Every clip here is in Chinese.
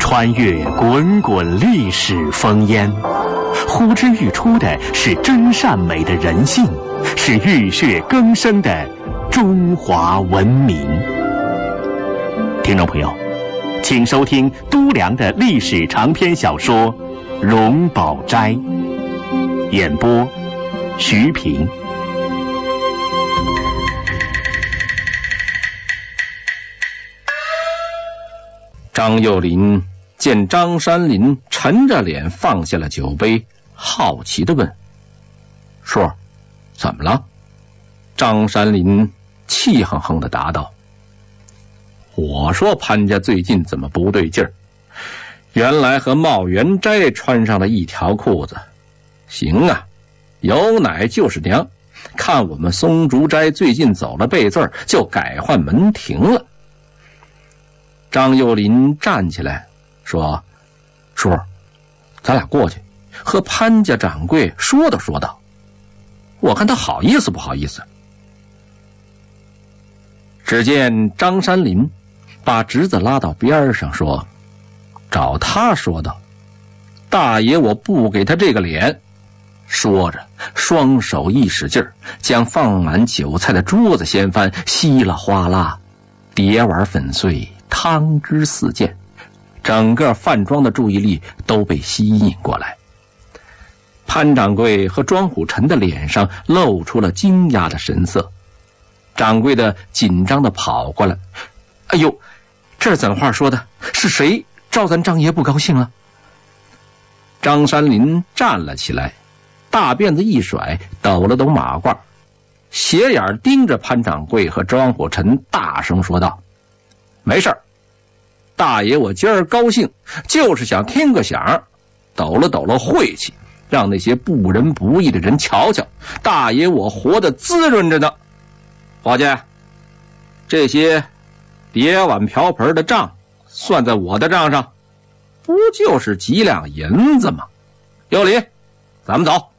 穿越滚滚历史烽烟，呼之欲出的是真善美的人性，是浴血更生的中华文明。听众朋友，请收听都良的历史长篇小说《荣宝斋》，演播徐平。 张幼林见张山林沉着脸放下了酒杯，好奇地问：叔，怎么了？张山林气哼哼地答道：我说潘家最近怎么不对劲儿？原来和茂元斋穿上了一条裤子。行啊，有奶就是娘，看我们松竹斋最近走了背字，就改换门庭了。张幼林站起来说：叔，咱俩过去和潘家掌柜说道，我看他好意思不好意思。只见张山林把侄子拉到边上说：找他说道，大爷我不给他这个脸。说着双手一使劲儿，将放满酒菜的桌子掀翻，稀啦哗啦，碟碗粉碎，汤汁四溅，整个饭庄的注意力都被吸引过来。潘掌柜和庄虎臣的脸上露出了惊讶的神色，掌柜的紧张地跑过来：哎呦，这怎话说的？是谁招咱张爷不高兴了？张山林站了起来，大辫子一甩，抖了抖马褂，斜眼盯着潘掌柜和庄虎臣，大声说道：没事儿，大爷我今儿高兴，就是想听个响，抖了抖了晦气，让那些不仁不义的人瞧瞧，大爷我活得滋润着呢。伙计，这些碟碗瓢盆的账算在我的账上，不就是几两银子吗？有理，咱们走。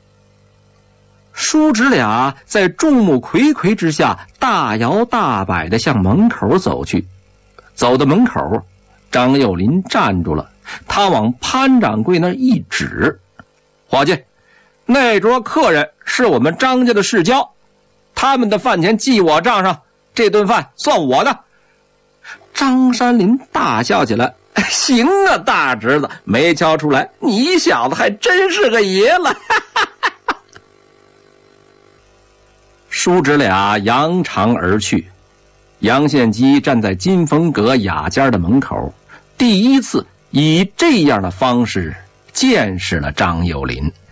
叔侄俩在众目睽睽之下大摇大摆地向门口走去。走到门口，张幼林站住了，他往潘掌柜那一指：伙计，那桌客人是我们张家的世交，他们的饭钱记我账上，这顿饭算我的。张山林大笑起来：行啊，大侄子，没瞧出来，你小子还真是个爷了。叔侄俩扬长而去。杨献基站在金风阁雅间的门口，第一次以这样的方式见识了张幼林。